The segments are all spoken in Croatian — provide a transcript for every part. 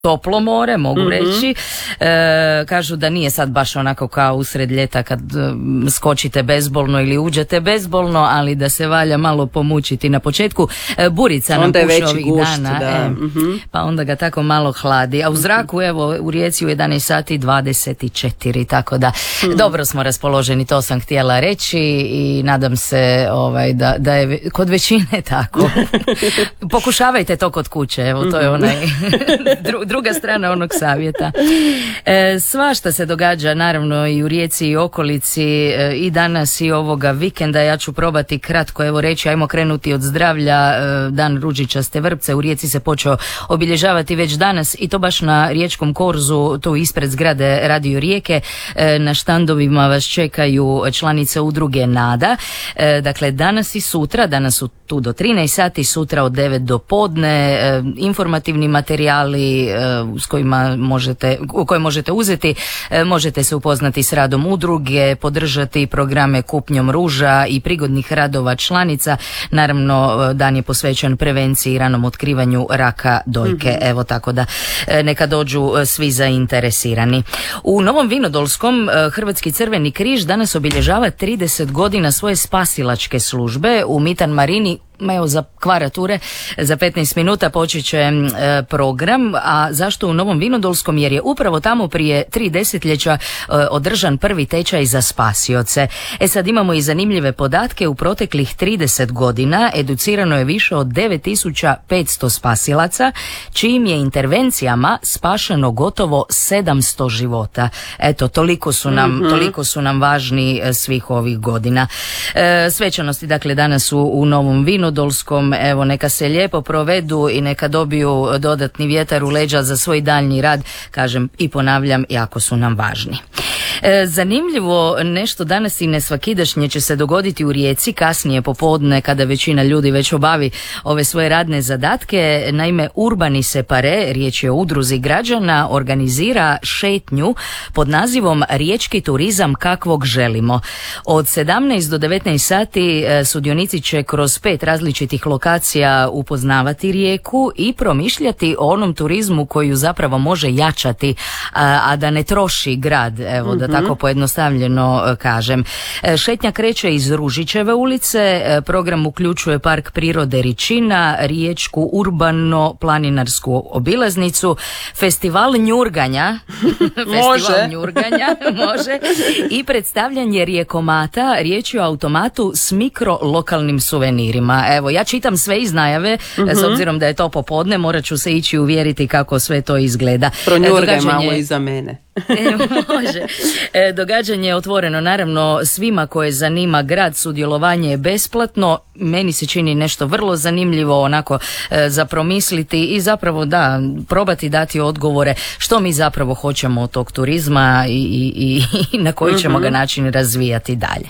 toplo more, mogu reći. Kažu da nije sad baš onako kao usred ljeta kad skočite bezbolno ili uđete bezbolno, ali da se valja malo pomučiti na početku. Burica nam puše ovih dana, pa onda ga tako malo hladi. A u zraku, evo, u Rijeci u 11 sati 24, tako da dobro smo raspoloženi, to sam htjela reći i nadam se da je kod većine tako. Pokušavajte to kod kuće, evo, to je onaj druga strana onog savjeta. Svašta se događa naravno i u Rijeci i okolici i danas i ovoga vikenda. Ja ću probati kratko evo reći, ajmo krenuti od zdravlja. Dan ružičaste vrpce u Rijeci se počeo obilježavati već danas i to baš na riječkom korzu, tu ispred zgrade Radio Rijeke. Na štandovima vas čekaju članice udruge Nada. Dakle, danas i sutra, danas su tu do 13 sati, sutra od 9 do podne, informativni materijali koje možete uzeti, možete se upoznati s radom udruge, podržati programe kupnjom ruža i prigodnih radova članica. Naravno, dan je posvećen prevenciji i ranom otkrivanju raka dojke. Evo, tako da neka dođu svi zainteresirani. U Novom Vinodolskom Hrvatski Crveni križ danas obilježava 30 godina svoje spasilačke službe. U Mitan Marini, evo, za kvarature, za 15 minuta počet će program. A zašto u Novom Vinodolskom? Jer je upravo tamo prije 3 desetljeća održan prvi tečaj za spasioce. Sad imamo i zanimljive podatke. U proteklih 30 godina educirano je više od 9500 spasilaca, čijim je intervencijama spašeno gotovo 700 života. Eto, toliko su nam važni svih ovih godina. Svečanosti, dakle, danas u Novom Vinodolskom, evo, neka se lijepo provedu i neka dobiju dodatni vjetar u leđa za svoj daljnji rad, kažem i ponavljam, jako su nam važni. Zanimljivo nešto danas i nesvakidašnje će se dogoditi u Rijeci kasnije popodne kada većina ljudi već obavi ove svoje radne zadatke. Naime, Urbani Separe, riječ je o udruzi građana, organizira šetnju pod nazivom Riječki turizam kakvog želimo. Od 17 do 19 sati sudionici će kroz 5 različitih lokacija upoznavati Rijeku i promišljati o onom turizmu koju zapravo može jačati, a da ne troši grad, evo, da tako pojednostavljeno kažem. Šetnja kreće iz Ružićeve ulice, program uključuje Park prirode Ričina, Riječku urbano-planinarsku obilaznicu, festival njurganja, može, i predstavljanje rijekomata, riječ je o automatu s mikrolokalnim suvenirima. Evo, ja čitam sve iz najave, s obzirom da je to popodne, morat ću se ići uvjeriti kako sve to izgleda. Pronjurgaj malo iza mene. Može. Događanje je otvoreno naravno svima koje zanima grad, sudjelovanje je besplatno. Meni se čini nešto vrlo zanimljivo onako za promisliti i zapravo da probati dati odgovore što mi zapravo hoćemo od tog turizma i na koji ćemo ga način razvijati dalje.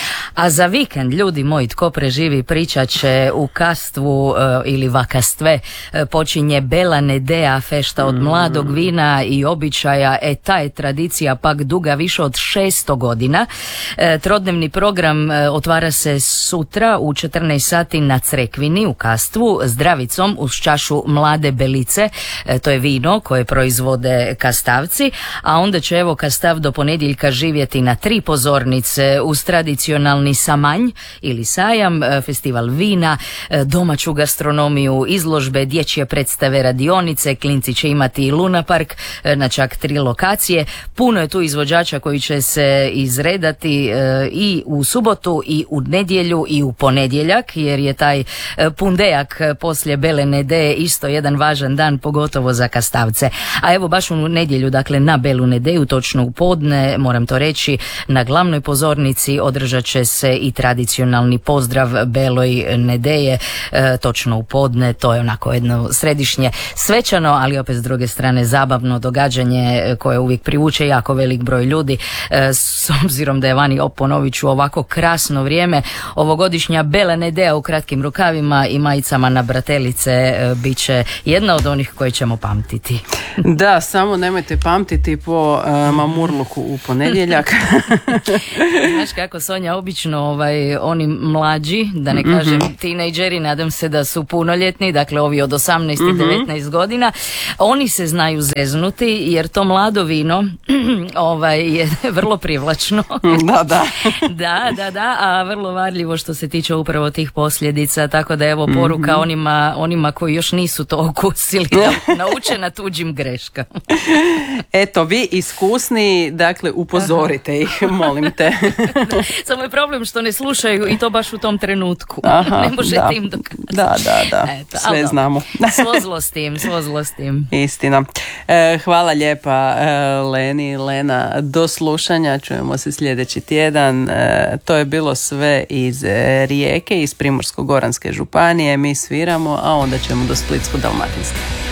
A za vikend, ljudi moji, tko preživi pričat će u Kastvu ili Vakastve. Počinje Bela Nedea, fešta od mladog vina i običaja. Ta je tradicija pak duga više od 600 godina. Trodnevni program otvara se sutra u 14 sati na Crekvini u Kastvu zdravicom uz čašu mlade belice. To je vino koje proizvode Kastavci, a onda će evo Kastav do ponedjeljka živjeti na 3 pozornice uz tradicionalni samanj ili sajam, festival vina, domaću gastronomiju, izložbe, dječje predstave, radionice. Klinci će imati i Luna Park na čak 3 lokacije. Puno je tu izvođača koji će se izredati i u subotu i u nedjelju i u ponedjeljak, jer je taj pundejak poslije Bele Nedeje isto jedan važan dan, pogotovo za Kastavce. A evo baš u nedjelju, dakle na Belu Nedeju, točno u podne, moram to reći, na glavnoj pozornici održat će se i tradicionalni pozdrav Beloj Nedeje, točno u podne. To je onako jedno središnje svečano, ali opet s druge strane zabavno događanje koje uvijek privuče jako velik broj ljudi, s obzirom da je vani, ponovit ću, ovako krasno vrijeme. Ovogodišnja Bela Nedeja u kratkim rukavima i majicama na bratelice bit će jedna od onih koje ćemo pamtiti. Da, samo nemojte pamtiti po mamurluku u ponedjeljak. Znaš kako, Sonja, obično obično oni mlađi, da ne kažem tinejdžeri, nadam se da su punoljetni, dakle ovi od 18 i 19 godina, oni se znaju zeznuti jer to mlado vino je vrlo privlačno. Da, a vrlo varljivo što se tiče upravo tih posljedica, tako da evo poruka onima koji još nisu to okusili, da nauče na tuđim greškama. Eto, vi iskusni, dakle upozorite ih, molim te. Samo je problem što ne slušaju i to baš u tom trenutku. Ne možete im dokazati. Da. Eto, sve znamo. Svo zlo s tim. Istina. Hvala lijepa Lena, do slušanja, čujemo se sljedeći tjedan. To je bilo sve iz Rijeke, iz Primorsko-goranske županije. Mi sviramo, a onda ćemo do Splitsko-dalmatinske.